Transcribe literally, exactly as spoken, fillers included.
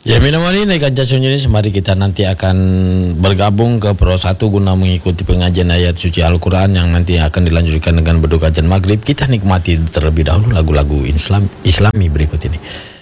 Ya minamani naik kaca sunyi, mari kita nanti akan bergabung ke Pro satu guna mengikuti pengajian ayat suci Al-Quran yang nanti akan dilanjutkan dengan beduk kajian maghrib. Kita nikmati terlebih dahulu lagu-lagu Islam Islami berikut ini.